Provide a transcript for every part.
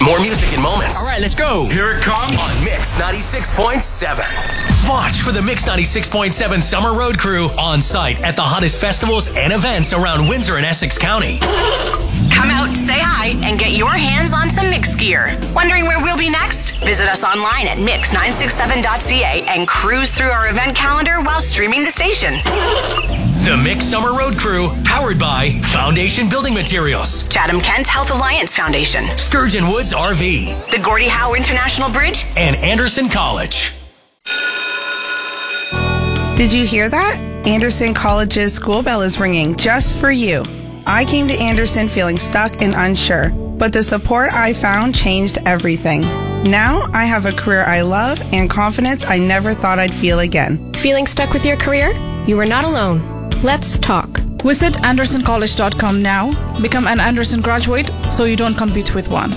More music and moments. All right, let's go. Here it comes on Mix 96.7. Watch for the Mix 96.7 Summer Road Crew on site at the hottest festivals and events around Windsor and Essex County. Come out, say hi, and get your hands on some Mix gear. Wondering where we'll be next? Visit us online at mix967.ca and cruise through our event calendar while streaming the station. The Mix Summer Road Crew, powered by Foundation Building Materials, Chatham-Kent Health Alliance Foundation, Sturgeon Woods RV, the Gordie Howe International Bridge, and Anderson College. Did you hear that? Anderson College's school bell is ringing just for you. I came to Anderson feeling stuck and unsure, but the support I found changed everything. Now I have a career I love and confidence I never thought I'd feel again. Feeling stuck with your career? You are not alone. Let's talk. Visit AndersonCollege.com now. Become an Anderson graduate so you don't compete with one.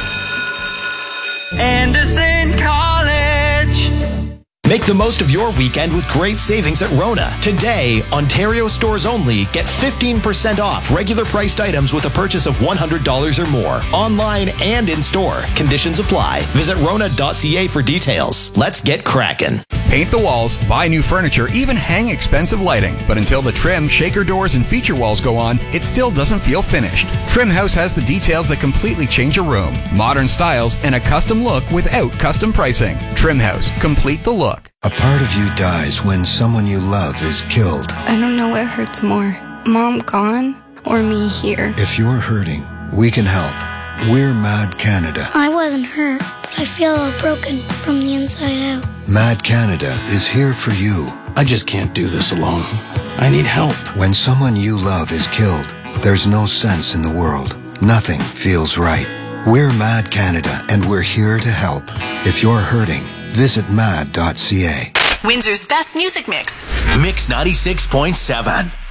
Anderson College. Make the most of your weekend with great savings at Rona. Today, Ontario stores only get 15% off regular priced items with a purchase of $100 or more. Online and in store. Conditions apply. Visit Rona.ca for details. Let's get cracking. Paint the walls, buy new furniture, even hang expensive lighting. But until the trim, shaker doors, and feature walls go on, it still doesn't feel finished. Trim House has the details that completely change a room. Modern styles and a custom look without custom pricing. Trim House. Complete the look. A part of you dies when someone you love is killed. I don't know what hurts more, Mom gone or me here. If you're hurting, we can help. We're Mad Canada. I wasn't hurt, but I feel all broken from the inside out. Mad Canada is here for you. I just can't do this alone. I need help. When someone you love is killed, there's no sense in the world. Nothing feels right. We're Mad Canada, and we're here to help. If you're hurting, visit mad.ca. Windsor's best music mix. Mix 96.7.